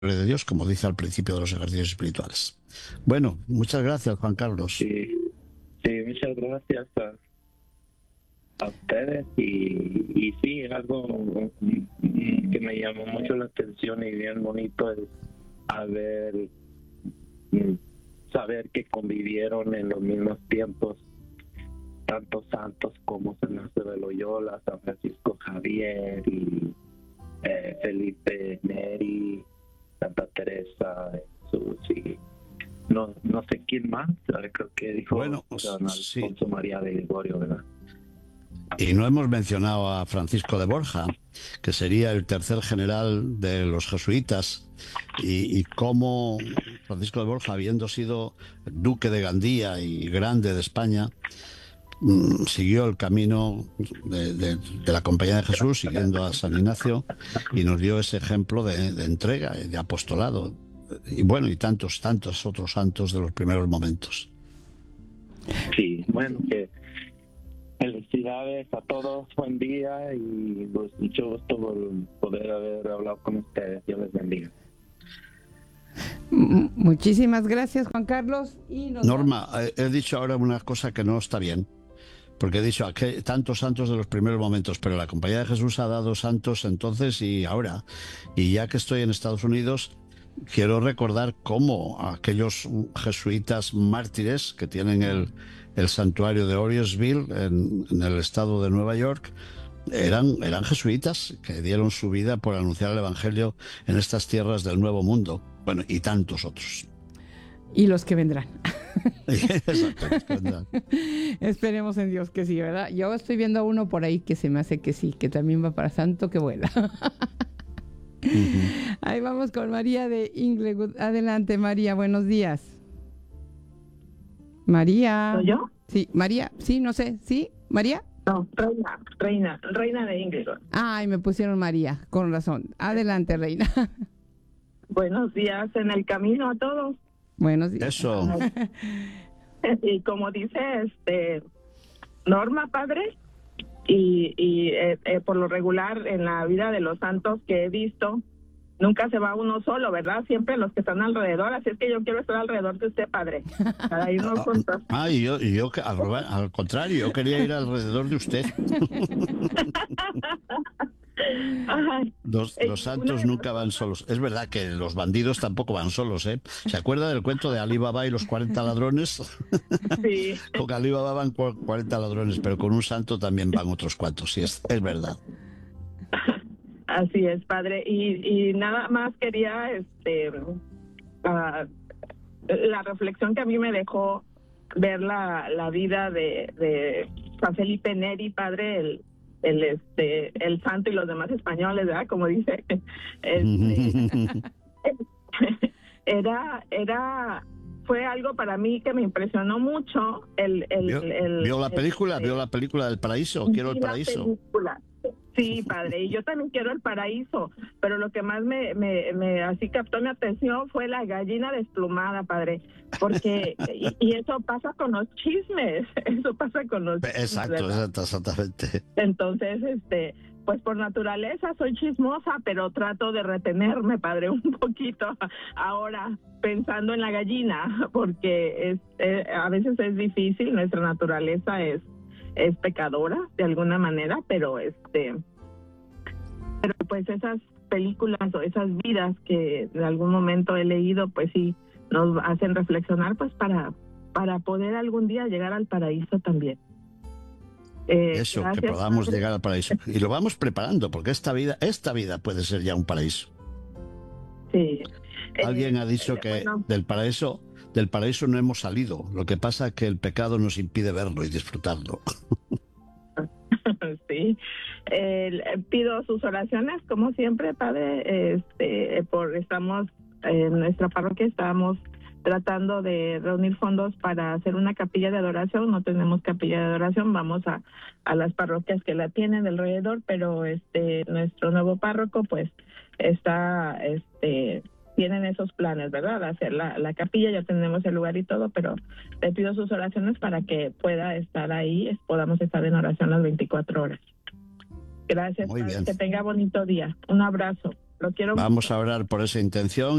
de Dios, como dice al principio de los ejercicios espirituales. Bueno, muchas gracias, Juan Carlos. Sí, sí, muchas gracias a ustedes y sí, algo que me llamó mucho la atención y bien bonito es haber saber que convivieron en los mismos tiempos tantos santos como San Ignacio de Loyola, San Francisco Javier y Felipe Neri, Santa Teresa, Jesús y no sé quién más, creo que dijo Bueno, San sí. Alfonso María de Gregorio, ¿verdad? Y no hemos mencionado a Francisco de Borja, que sería el tercer general de los jesuitas, y cómo Francisco de Borja, habiendo sido duque de Gandía y grande de España, siguió el camino de la Compañía de Jesús, siguiendo a San Ignacio, y nos dio ese ejemplo de entrega, de apostolado, y bueno, y tantos otros santos de los primeros momentos. Sí, bueno, que felicidades a todos, buen día y pues mucho gusto por poder haber hablado con ustedes. Dios les bendiga. Muchísimas gracias, Juan Carlos. Y Norma, he dicho ahora una cosa que no está bien, porque he dicho que tantos santos de los primeros momentos, pero la Compañía de Jesús ha dado santos entonces y ahora. Y ya que estoy en Estados Unidos, quiero recordar cómo aquellos jesuitas mártires que tienen el santuario de Orioresville en el estado de Nueva York eran jesuitas que dieron su vida por anunciar el Evangelio en estas tierras del Nuevo Mundo. Bueno, y tantos otros. Y los que vendrán. Exacto, los que vendrán. Esperemos en Dios que sí, ¿verdad? Yo estoy viendo a uno por ahí que se me hace que sí, que también va para santo que vuela. Ahí vamos con María de Inglewood. Adelante, María, buenos días. María. ¿Soy yo? Sí, María, sí, no sé, ¿sí? ¿María? No, reina de Inglewood. Ay, me pusieron María, con razón. Adelante, reina. Buenos días en el camino a todos. Buenos días. Eso. Y como dice Norma, padre, y por lo regular en la vida de los santos que he visto, nunca se va uno solo, ¿verdad? Siempre los que están alrededor, así es que yo quiero estar alrededor de usted, padre, para irnos juntos. Y yo al contrario, yo quería ir alrededor de usted. Ay, Los santos nunca van solos. Es verdad que los bandidos tampoco van solos, ¿eh? ¿Se acuerda del cuento de Ali Baba y los 40 ladrones? sí. Con Ali Baba van 40 ladrones, pero con un santo también van otros cuantos, sí, es verdad. Así es, padre. Y nada más quería, la reflexión que a mí me dejó ver la vida de San Felipe Neri, padre, el santo y los demás españoles, ¿verdad? Como dice. Fue algo para mí que me impresionó mucho. ¿Vio la película? ¿Vio la película del paraíso? Quiero el paraíso. Película. Sí, padre, y yo también quiero el paraíso, pero lo que más me así captó mi atención fue la gallina desplumada, padre, porque y eso pasa con los chismes, Exacto, ¿verdad? exactamente. Entonces, pues por naturaleza soy chismosa, pero trato de retenerme, padre, un poquito ahora pensando en la gallina, porque a veces es difícil, nuestra naturaleza es pecadora de alguna manera, pero pues esas películas o esas vidas que en algún momento he leído, pues sí nos hacen reflexionar, pues para poder algún día llegar al paraíso también. Eso, gracias, que podamos padre. llegar al paraíso. Y lo vamos preparando, porque esta vida puede ser ya un paraíso. Sí. Alguien ha dicho que bueno, del paraíso no hemos salido. Lo que pasa es que el pecado nos impide verlo y disfrutarlo. sí. Pido sus oraciones, como siempre, padre. Estamos en nuestra parroquia, estamos tratando de reunir fondos para hacer una capilla de adoración. No tenemos capilla de adoración, vamos a las parroquias que la tienen alrededor, pero nuestro nuevo párroco pues tienen esos planes, ¿verdad? Hacer la capilla, ya tenemos el lugar y todo, pero le pido sus oraciones para que pueda estar ahí, podamos estar en oración las 24 horas. Gracias, Muy padre, bien. que tenga bonito día. Un abrazo. Lo quiero Vamos a orar por esa intención.